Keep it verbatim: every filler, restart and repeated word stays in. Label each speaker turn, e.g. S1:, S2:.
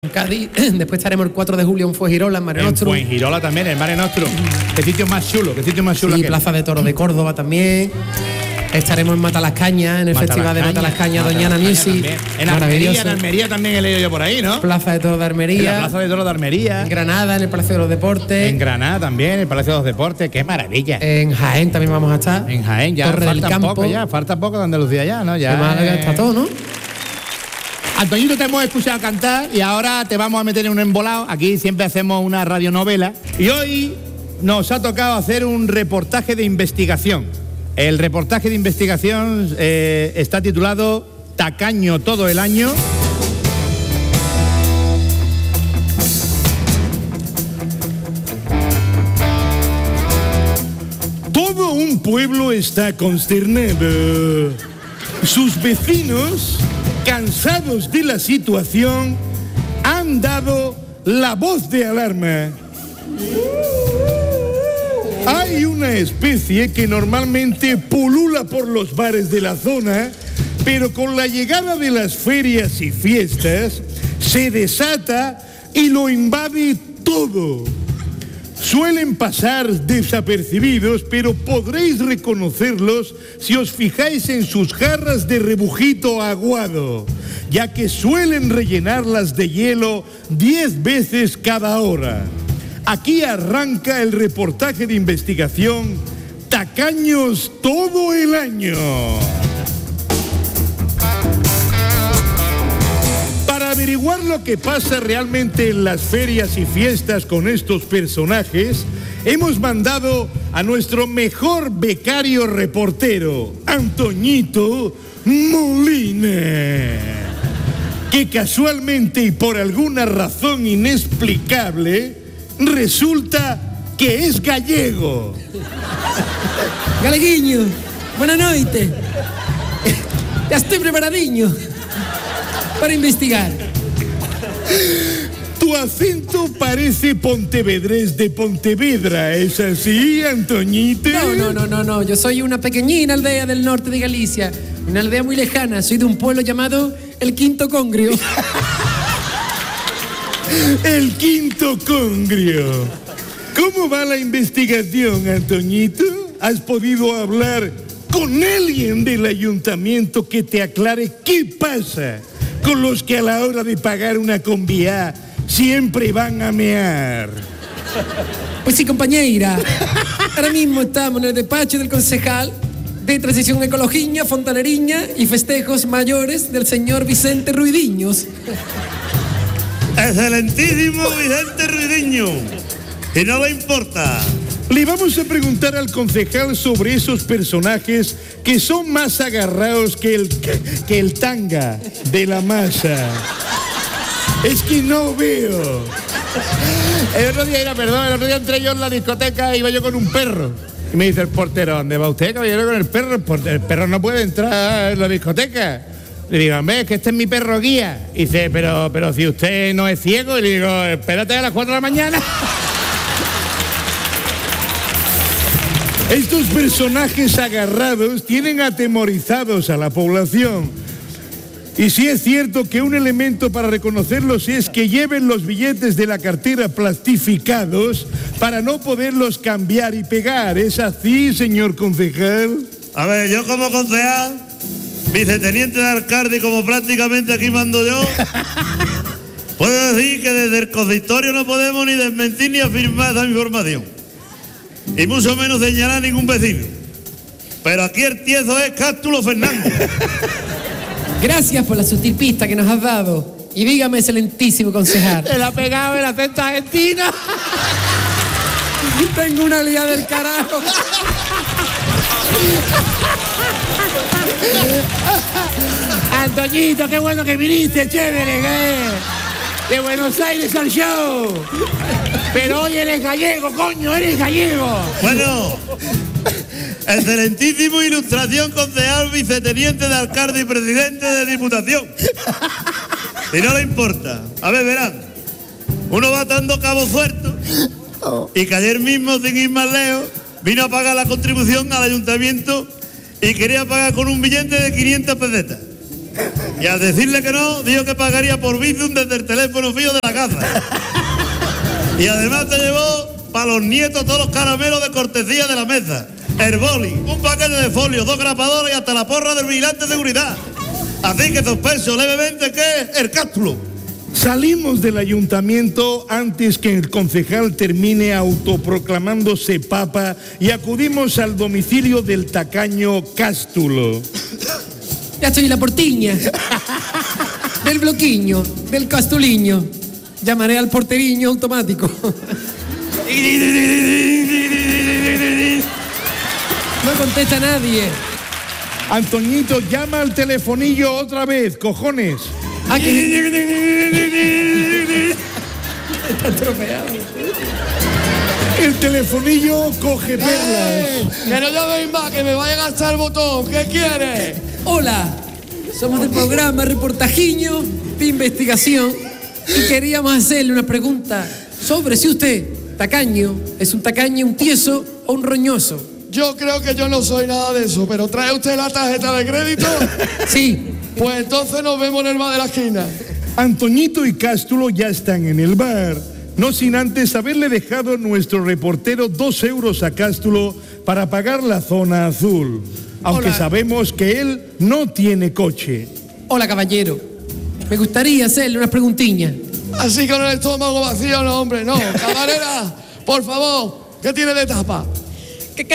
S1: en Cádiz, después estaremos el cuatro de julio en Fuengirola, en Mare Nostrum.
S2: En Fuengirola también, en Mare Nostrum. Qué sitio más chulo, qué sitio más chulo.
S1: Sí, Plaza de Toros de Córdoba también. Estaremos en Matalascañas, en el
S2: Mata
S1: Festival de Matalascañas, Doñana Music.
S2: En Almería, en Almería también he leído yo por ahí, ¿no?
S1: Plaza de Toros de Almería.
S2: En la Plaza de Toros de Almería.
S1: En Granada, en el Palacio de los Deportes.
S2: En Granada también, en el Palacio de los Deportes. Qué maravilla.
S1: En Jaén también vamos a estar.
S2: En Jaén ya
S1: Torre
S2: falta
S1: del Campo.
S2: poco ya, falta poco de Andalucía ya, ¿no? Ya.
S1: En Málaga está todo, ¿no?
S2: Antoñito, te hemos escuchado cantar y ahora te vamos a meter en un embolado. Aquí siempre hacemos una radionovela y hoy nos ha tocado hacer un reportaje de investigación. El reportaje de investigación eh, está titulado Tacaño todo el año.
S3: Todo un pueblo está consternado. Sus vecinos, cansados de la situación, han dado la voz de alarma. Hay una especie que normalmente pulula por los bares de la zona, pero con la llegada de las ferias y fiestas se desata y lo invade todo. Suelen pasar desapercibidos, pero podréis reconocerlos si os fijáis en sus jarras de rebujito aguado, ya que suelen rellenarlas de hielo diez veces cada hora. Aquí arranca el reportaje de investigación Tacaños todo el año. Para averiguar lo que pasa realmente en las ferias y fiestas con estos personajes, hemos mandado a nuestro mejor becario reportero, Antoñito Molina, que casualmente y por alguna razón inexplicable resulta que es gallego.
S1: Galeguiño, buenas noches. Ya estoy preparadiño para investigar.
S3: Tu acento parece pontevedrés de Pontevedra, ¿es así, Antoñito?
S1: No, no, no, no, no. Yo soy una pequeñina aldea del norte de Galicia, una aldea muy lejana. Soy de un pueblo llamado El Quinto Congrio.
S3: El Quinto Congrio. ¿Cómo va la investigación, Antoñito? ¿Has podido hablar con alguien del ayuntamiento que te aclare qué pasa con los que a la hora de pagar una combiá siempre van a mear?
S1: Pues sí, compañera. Ahora mismo estamos en el despacho del concejal de Transición Ecologiña, Fontaneriña y Festejos Mayores del señor Vicente Ruidiños.
S4: Excelentísimo Vicente Ruidiño, y no le importa.
S3: Le vamos a preguntar al concejal sobre esos personajes que son más agarrados que el, que, que el tanga de la masa. Es que no veo.
S2: El otro día, era, perdón, el otro día entré yo en la discoteca y iba yo con un perro. Y me dice el portero, ¿dónde va usted, caballero, con el perro? El, portero, el perro no puede entrar en la discoteca. Le digo, hombre, es que este es mi perro guía. Y dice, pero, pero si usted no es ciego. Y le digo, espérate a las cuatro de la mañana.
S3: Estos personajes agarrados tienen atemorizados a la población. Y sí es cierto que un elemento para reconocerlos es que lleven los billetes de la cartera plastificados para no poderlos cambiar y pegar. ¿Es así, señor concejal?
S4: A ver, yo como concejal, viceteniente de alcalde, como prácticamente aquí mando yo, puedo decir que desde el consistorio no podemos ni desmentir ni afirmar esa información. Y mucho menos señalar a ningún vecino. Pero aquí el tieso es Cástulo Fernández.
S1: Gracias por la sutil pista que nos has dado. Y dígame, excelentísimo concejal.
S2: Se le ha pegado el acento argentino.
S1: Tengo una liada del carajo.
S2: Antoñito, qué bueno que viniste, chévere, ¿qué? De Buenos Aires al show. Pero hoy eres gallego, coño, eres gallego.
S4: Bueno, excelentísimo ilustración, concejal, viceteniente de alcalde y presidente de diputación. Y no le importa. A ver, verán. Uno va atando cabos sueltos y que ayer mismo, sin ir más lejos, vino a pagar la contribución al ayuntamiento y quería pagar con un billete de quinientas pesetas. Y al decirle que no, dijo que pagaría por Bizum desde el teléfono fijo de la casa. Y además te llevó para los nietos todos los caramelos de cortesía de la mesa. El boli, un paquete de folio, dos grapadoras y hasta la porra del vigilante de seguridad. Así que sospecho levemente que es el cástulo.
S3: Salimos del ayuntamiento antes que el concejal termine autoproclamándose papa y acudimos al domicilio del tacaño Cástulo.
S1: Ya estoy en la portiña. Del bloquiño, del castuliño. Llamaré al porteriño automático. No contesta nadie.
S3: Antoñito, llama al telefonillo otra vez, cojones.
S1: Aquí. Está estropeado.
S3: El telefonillo coge perlas.
S5: Que no llaméis más, que me vaya a gastar el botón. ¿Qué quieres?
S1: Hola, somos del programa Reportajiño de Investigación y queríamos hacerle una pregunta sobre si usted, tacaño, es un tacaño, un tieso o un roñoso.
S5: Yo creo que yo no soy nada de eso, pero ¿trae usted la tarjeta de crédito?
S1: Sí.
S5: Pues entonces nos vemos en el bar de la esquina.
S3: Antoñito y Cástulo ya están en el bar, no sin antes haberle dejado nuestro reportero dos euros a Cástulo para pagar la zona azul, aunque
S1: Hola.
S3: sabemos que él no tiene coche.
S1: Hola, caballero. Me gustaría hacerle unas preguntiñas.
S5: Así con el estómago vacío, no, hombre, no. Camarera, por favor, ¿qué tiene de tapa?